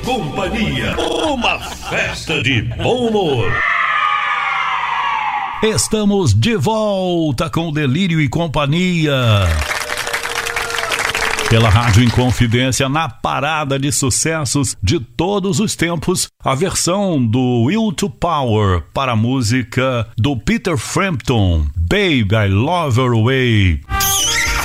Companhia, uma festa de bom humor. Estamos de volta com Delírio e Companhia. Pela Rádio Inconfidência, na parada de sucessos de todos os tempos, a versão do Will to Power para a música do Peter Frampton, Babe, I Love Your Way.